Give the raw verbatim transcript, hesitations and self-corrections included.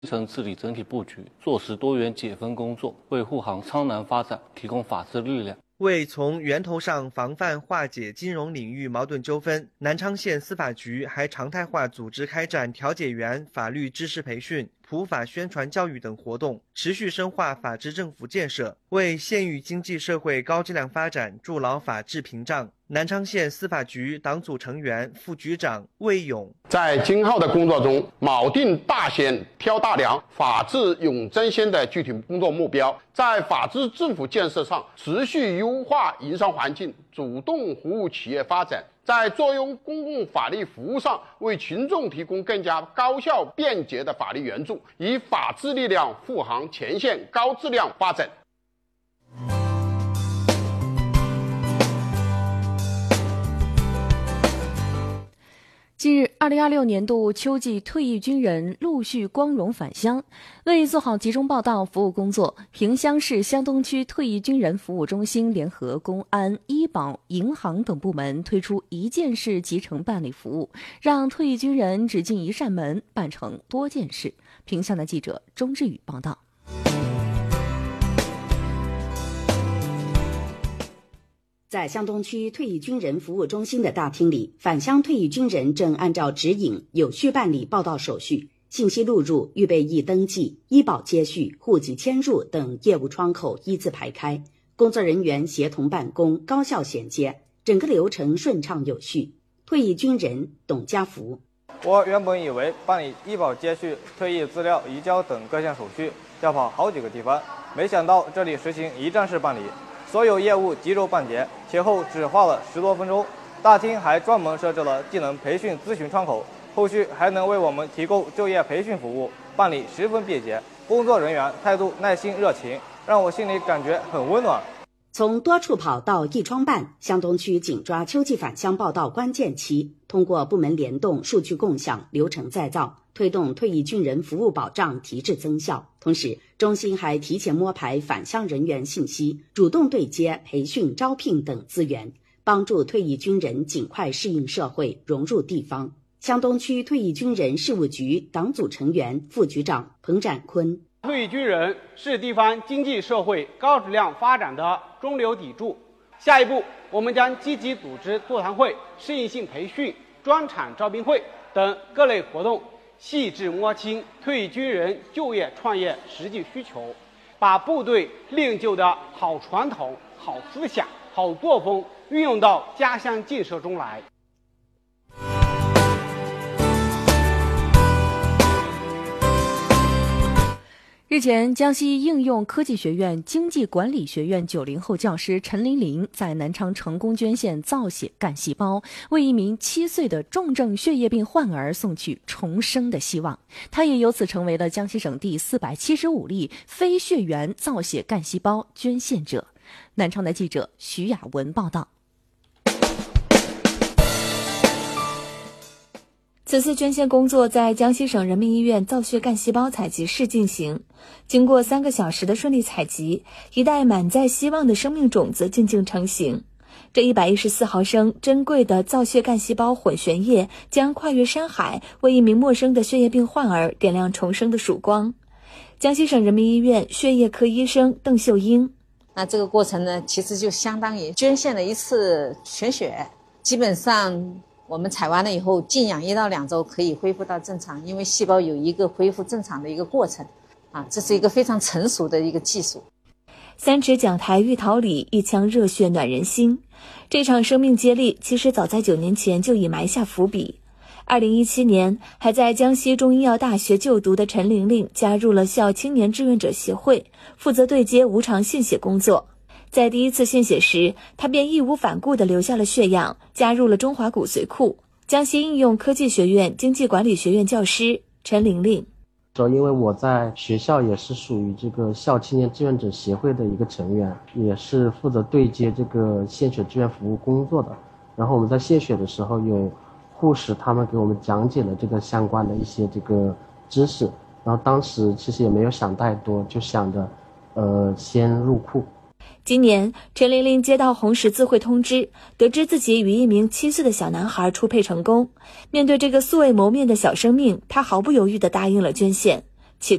基层治理整体布局，落实多元解分工作，为护航苍南发展提供法治力量。 为从源头上防范化解金融领域矛盾纠纷，南昌县司法局还常态化组织开展调解员法律知识培训、普法宣传教育等活动，持续深化法治政府建设，为县域经济社会高质量发展筑牢法治屏障。南昌县司法局党组成员、副局长魏勇在今后的工作中，铆定大弦挑大梁，法治永争先的具体工作目标，在法治政府建设上持续优化营商环境，主动服务企业发展，在作用公共法律服务上为群众提供更加高效便捷的法律援助，以法治力量护航前线高质量发展。 近日，二零二六年度秋季退役军人陆续光荣返乡。为做好集中报到服务工作，萍乡市湘东区退役军人服务中心联合公安、医保、银行等部门推出一件事集成办理服务，让退役军人只进一扇门，办成多件事。萍乡的记者钟志宇报道。 在湘东区退役军人服务中心的大厅里，返乡退役军人正按照指引有序办理报到手续，信息录入、预备役登记、医保接续、户籍迁入等业务窗口依次排开，工作人员协同办公，高效衔接，整个流程顺畅有序。退役军人董家福： 我原本以为办理医保接续、退役资料移交等各项手续要跑好几个地方，没想到这里实行一站式办理。所有业务集中办结，前后只花了十多分钟。大厅还专门设置了技能培训咨询窗口，后续还能为我们提供就业培训服务，办理十分便捷。工作人员态度耐心热情，让我心里感觉很温暖。 从多处跑到一窗办，湘东区紧抓秋季返乡报到关键期，通过部门联动、数据共享、流程再造，推动退役军人服务保障提质增效。同时，中心还提前摸排返乡人员信息，主动对接培训、招聘等资源，帮助退役军人尽快适应社会、融入地方。湘东区退役军人事务局党组成员、副局长彭展坤： 退役军人是地方经济社会高质量发展的中流砥柱。下一步，我们将积极组织座谈会、适应性培训、专场招聘会等各类活动，细致摸清退役军人就业创业实际需求，把部队练就的好传统、好思想、好作风运用到家乡建设中来。 日前，江西应用科技学院经济管理学院九零后教师陈玲玲在南昌成功捐献造血干细胞，为一名七岁的重症血液病患儿送去重生的希望。她也由此成为了江西省第四百七十五例非血缘造血干细胞捐献者。南昌的记者徐雅文报道。 此次捐献工作在江西省人民医院造血干细胞采集室进行，经过三个小时的顺利采集，一袋满载希望的生命种子静静成型。这一百一十四毫升珍贵的造血干细胞混悬液将跨越山海，为一名陌生的血液病患儿点亮重生的曙光。江西省人民医院血液科医生邓秀英： 那这个过程呢，其实就相当于捐献了一次全血，基本上我们采完了以后，静养一到两周可以恢复到正常，因为细胞有一个恢复正常的一个过程，啊，这是一个非常成熟的一个技术。 三尺讲台玉桃里，一腔热血暖人心。这场生命接力其实早在九年前就已埋下伏笔。二零一七年，还在江西中医药大学就读的陈玲玲加入了校青年志愿者协会，负责对接无偿献血工作。在第一次献血时，他便义无反顾地留下了血样，加入了中华骨髓库。江西应用科技学院经济管理学院教师陈玲玲： 说因为我在学校也是属于这个校青年志愿者协会的一个成员，也是负责对接这个献血志愿服务工作的。然后我们在献血的时候，有护士他们给我们讲解了这个相关的一些这个知识。然后当时其实也没有想太多，就想着呃先入库。 今年，陈玲玲接到红十字会通知，得知自己与一名七岁的小男孩初配成功。面对这个素未谋面的小生命，她毫不犹豫地答应了捐献。